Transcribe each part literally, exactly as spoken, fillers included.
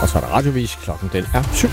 Og så er der radiovis. Klokken den er syv.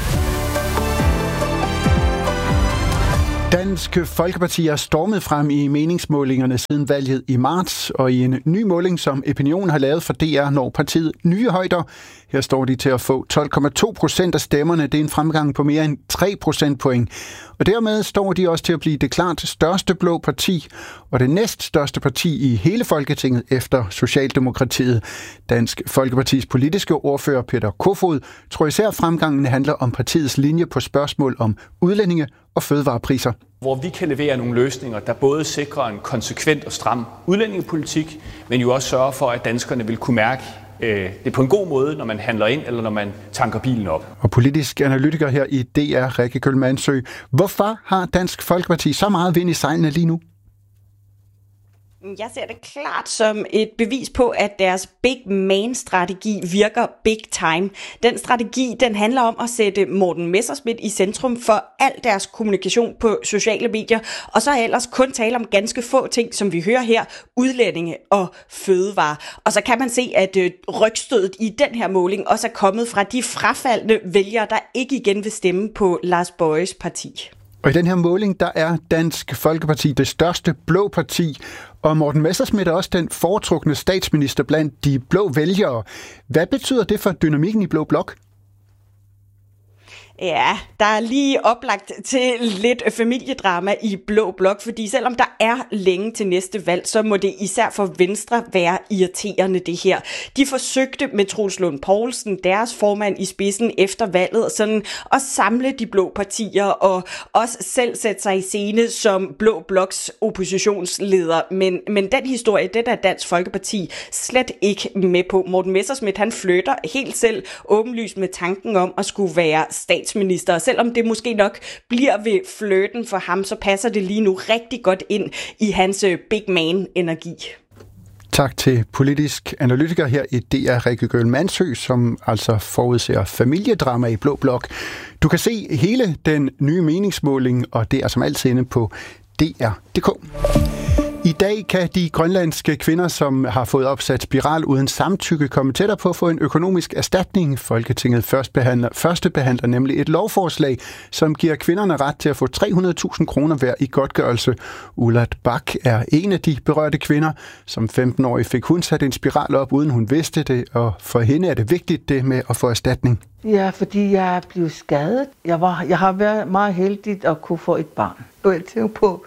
Dansk Folkeparti er stormet frem i meningsmålingerne siden valget i marts, og i en ny måling, som Opinion har lavet for D R, når partiet nye højder. Her står de til at få tolv komma to procent af stemmerne. Det er en fremgang på mere end tre procentpoint. Og dermed står de også til at blive det klart største blå parti, og det næststørste parti i hele Folketinget efter Socialdemokratiet. Dansk Folkepartis politiske ordfører Peter Kofod tror især fremgangen handler om partiets linje på spørgsmål om udlændinge og fødevarepriser. Hvor vi kan levere nogle løsninger, der både sikrer en konsekvent og stram udlændingepolitik, men jo også sørger for, at danskerne vil kunne mærke øh, det på en god måde, når man handler ind eller når man tanker bilen op. Og politisk analytiker her i D R, Rikke Kølmansø. Hvorfor har Dansk Folkeparti så meget vind i sejlene lige nu? Jeg ser det klart som et bevis på, at deres Big Man-strategi virker big time. Den strategi, den handler om at sætte Morten Messerschmidt i centrum for al deres kommunikation på sociale medier, og så ellers kun tale om ganske få ting, som vi hører her, udlændinge og fødevare. Og så kan man se, at rygstødet i den her måling også er kommet fra de frafaldne vælgere, der ikke igen vil stemme på Lars Bojes parti. Og i den her måling, der er Dansk Folkeparti det største blå parti, og Morten Messerschmidt er også den foretrukne statsminister blandt de blå vælgere. Hvad betyder det for dynamikken i Blå Blok? Ja, der er lige oplagt til lidt familiedrama i Blå Blok, fordi selvom der er længe til næste valg, så må det især for Venstre være irriterende det her. De forsøgte med Troels Lund Poulsen, deres formand i spidsen efter valget, sådan at samle de blå partier og også selv sætte sig i scene som Blå Bloks oppositionsleder. Men, men den historie, det der Dansk Folkeparti slet ikke med på. Morten Messerschmidt, han flytter helt selv åbenlyst med tanken om at skulle være statsminister. Statsminister. Selvom det måske nok bliver ved flirten for ham, så passer det lige nu rigtig godt ind i hans big man-energi. Tak til politisk analytiker her i D R, Rikke Kølmansø, som altså forudser familiedrama i Blå Blok. Du kan se hele den nye meningsmåling, og det er som altid inde på D R punktum d k. I dag kan de grønlandske kvinder, som har fået opsat spiral uden samtykke, komme tættere på at få en økonomisk erstatning. Folketinget førstebehandler, førstebehandler nemlig et lovforslag, som giver kvinderne ret til at få tre hundrede tusind kroner hver i godtgørelse. Ulat Bak er en af de berørte kvinder. Som femten-årig fik hun sat en spiral op, uden hun vidste det, og for hende er det vigtigt det med at få erstatning. Ja, fordi jeg er blevet skadet. Jeg, var, jeg har været meget heldig at kunne få et barn. Og jeg tænker på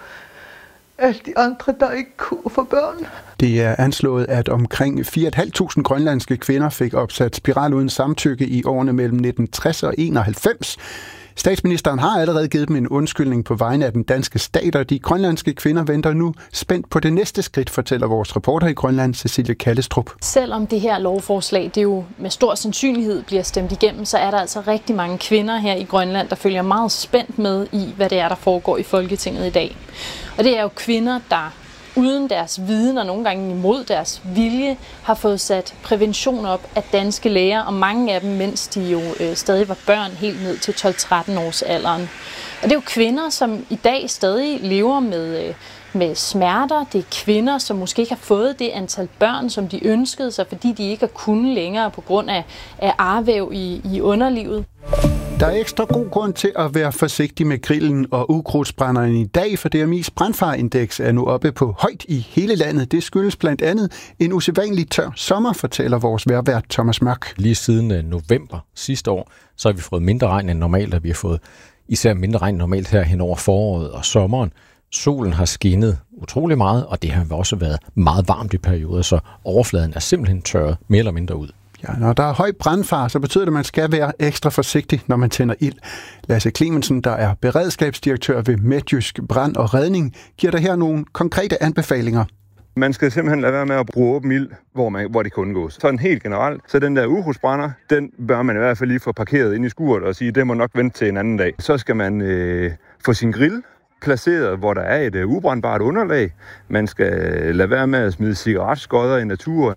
alle de andre, der ikke kunne få børn. Det er anslået, at omkring fire tusind fem hundrede grønlandske kvinder fik opsat spiral uden samtykke i årene mellem nitten tres og enoghalvfems. Statsministeren har allerede givet dem en undskyldning på vegne af den danske stat, og de grønlandske kvinder venter nu spændt på det næste skridt, fortæller vores reporter i Grønland, Cecilie Kallestrup. Selvom det her lovforslag det jo med stor sandsynlighed bliver stemt igennem, så er der altså rigtig mange kvinder her i Grønland, der følger meget spændt med i, hvad det er, der foregår i Folketinget i dag. Og det er jo kvinder, der uden deres viden og nogle gange imod deres vilje, har fået sat prævention op af danske læger, og mange af dem, mens de jo øh, stadig var børn, helt ned til tolv tretten års alderen. Og det er jo kvinder, som i dag stadig lever med, øh, med smerter. Det er kvinder, som måske ikke har fået det antal børn, som de ønskede sig, fordi de ikke har kunnet længere på grund af, af arvæv i, i underlivet. Der er ekstra god grund til at være forsigtig med grillen og ukrudtsbrænderen i dag, for D M I's brandfareindeks er nu oppe på højt i hele landet. Det skyldes blandt andet en usædvanlig tør sommer, fortæller vores vejrvært Thomas Mørk. Lige siden november sidste år, så har vi fået mindre regn end normalt, og vi har fået især mindre regn normalt her hen over foråret og sommeren. Solen har skinnet utrolig meget, og det har også været meget varmt i perioder, så overfladen er simpelthen tørret mere eller mindre ud. Ja, når der er høj brandfare, så betyder det, at man skal være ekstra forsigtig, når man tænder ild. Lasse Clemensen, der er beredskabsdirektør ved Midtjysk Brand og Redning, giver der her nogle konkrete anbefalinger. Man skal simpelthen lade være med at bruge åben ild, hvor, man, hvor det kan undgås. Sådan helt generelt, så den der ukrudtsbrænder, den bør man i hvert fald lige få parkeret ind i skuret og sige, det må nok vente til en anden dag. Så skal man øh, få sin grill placeret, hvor der er et øh, ubrændbart underlag. Man skal lade være med at smide cigaretskodder i naturen.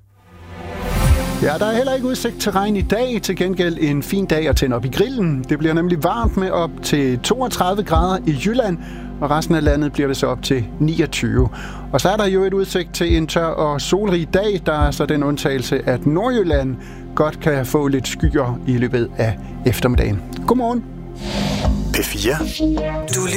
Ja, der er heller ikke udsigt til regn i dag. Til gengæld en fin dag at tænde op i grillen. Det bliver nemlig varmt med op til toogtredive grader i Jylland, og resten af landet bliver det så op til niogtyve. Og så er der jo et udsigt til en tør og solrig dag. Der er så den undtagelse, at Nordjylland godt kan få lidt skyer i løbet af eftermiddagen. Godmorgen. P fire. Du